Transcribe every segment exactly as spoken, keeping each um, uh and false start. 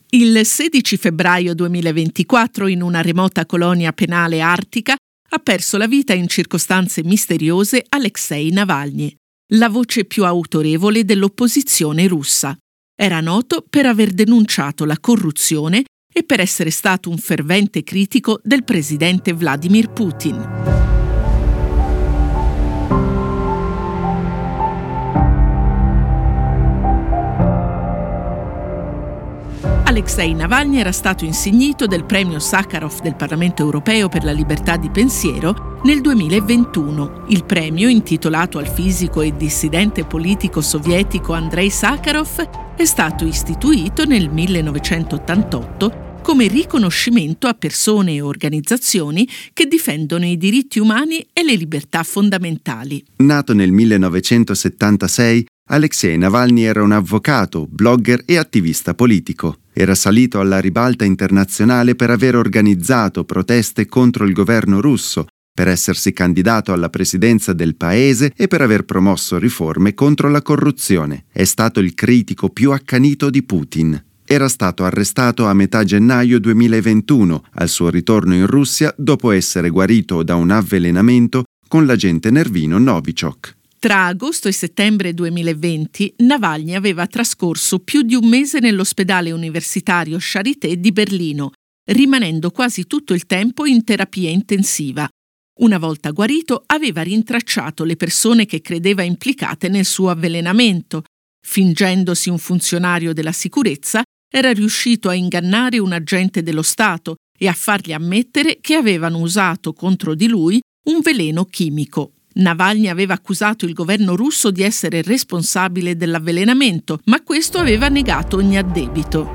Il sedici febbraio duemilaventiquattro, in una remota colonia penale artica, ha perso la vita in circostanze misteriose Alexei Navalny, la voce più autorevole dell'opposizione russa. Era noto per aver denunciato la corruzione e per essere stato un fervente critico del presidente Vladimir Putin. Alexei Navalny era stato insignito del premio Sakharov del Parlamento europeo per la libertà di pensiero nel duemilaventuno. Il premio, intitolato al fisico e dissidente politico sovietico Andrei Sakharov, è stato istituito nel millenovecentottantotto come riconoscimento a persone e organizzazioni che difendono i diritti umani e le libertà fondamentali. Nato nel millenovecentosettantasei, Alexei Navalny era un avvocato, blogger e attivista politico. Era salito alla ribalta internazionale per aver organizzato proteste contro il governo russo, per essersi candidato alla presidenza del paese e per aver promosso riforme contro la corruzione. È stato il critico più accanito di Putin. Era stato arrestato a metà gennaio duemilaventuno, al suo ritorno in Russia dopo essere guarito da un avvelenamento con l'agente nervino Novichok. Tra agosto e settembre duemilaventi, Navalny aveva trascorso più di un mese nell'ospedale universitario Charité di Berlino, rimanendo quasi tutto il tempo in terapia intensiva. Una volta guarito, aveva rintracciato le persone che credeva implicate nel suo avvelenamento. Fingendosi un funzionario della sicurezza, era riuscito a ingannare un agente dello Stato e a fargli ammettere che avevano usato contro di lui un veleno chimico. Navalny aveva accusato il governo russo di essere responsabile dell'avvelenamento, ma questo aveva negato ogni addebito.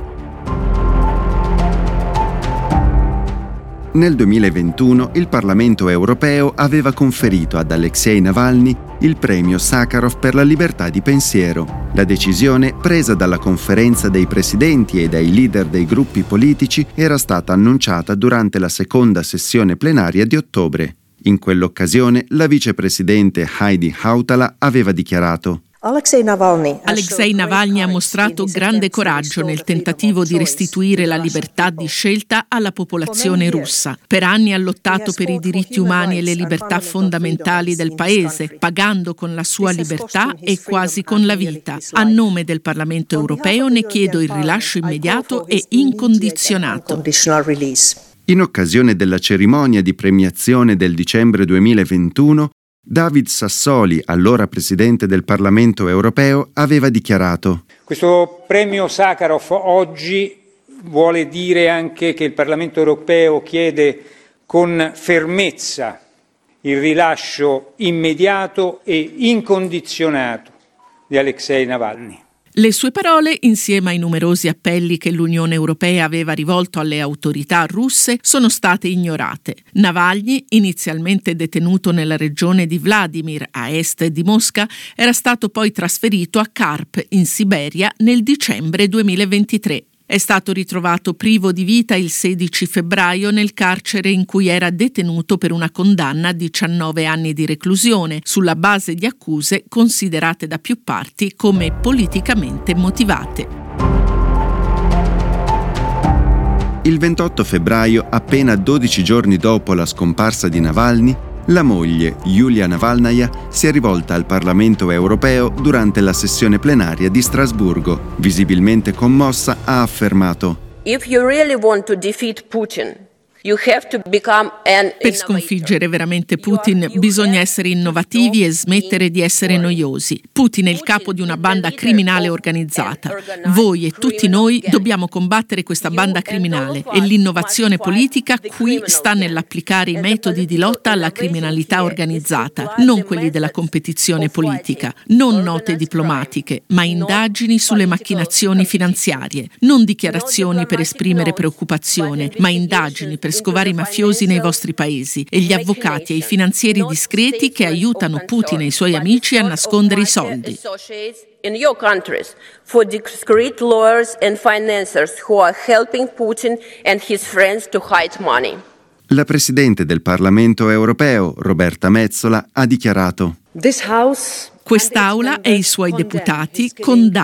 Nel duemilaventuno il Parlamento europeo aveva conferito ad Alexei Navalny il premio Sakharov per la libertà di pensiero. La decisione, presa dalla conferenza dei presidenti e dai leader dei gruppi politici, era stata annunciata durante la seconda sessione plenaria di ottobre. In quell'occasione la vicepresidente Heidi Hautala aveva dichiarato: Alexei Navalny Alexei Navalny ha mostrato grande coraggio nel tentativo di restituire la libertà di scelta alla popolazione russa. Per anni ha lottato per i diritti umani e le libertà fondamentali del paese, pagando con la sua libertà e quasi con la vita. A nome del Parlamento europeo ne chiedo il rilascio immediato e incondizionato. In occasione della cerimonia di premiazione del dicembre duemilaventuno, David Sassoli, allora presidente del Parlamento europeo, aveva dichiarato: questo premio Sakharov oggi vuole dire anche che il Parlamento europeo chiede con fermezza il rilascio immediato e incondizionato di Alexei Navalny. Le sue parole, insieme ai numerosi appelli che l'Unione Europea aveva rivolto alle autorità russe, sono state ignorate. Navalny, inizialmente detenuto nella regione di Vladimir, a est di Mosca, era stato poi trasferito a Karp, in Siberia, nel dicembre duemilaventitré. È stato ritrovato privo di vita il sedici febbraio nel carcere in cui era detenuto per una condanna a diciannove anni di reclusione, sulla base di accuse considerate da più parti come politicamente motivate. Il ventotto febbraio, appena dodici giorni dopo la scomparsa di Navalny, la moglie, Yulia Navalnaya, si è rivolta al Parlamento europeo durante la sessione plenaria di Strasburgo. Visibilmente commossa, ha affermato: If you really want to defeat Putin, you have to become an Per sconfiggere veramente Putin bisogna essere innovativi e smettere di essere noiosi. Putin è il capo di una banda criminale organizzata. Voi e tutti noi dobbiamo combattere questa banda criminale e l'innovazione politica qui sta nell'applicare i metodi di lotta alla criminalità organizzata, non quelli della competizione politica, non note diplomatiche, ma indagini sulle macchinazioni finanziarie, non dichiarazioni per esprimere preoccupazione, ma indagini per scovare i mafiosi nei vostri paesi e gli avvocati e i finanzieri discreti che aiutano Putin e i suoi amici a nascondere i soldi. in your countries for discreet lawyers and financiers who are helping Putin and his friends to hide money. La Presidente del Parlamento europeo, Roberta Metsola, ha dichiarato: Quest'Aula e i suoi deputati condannano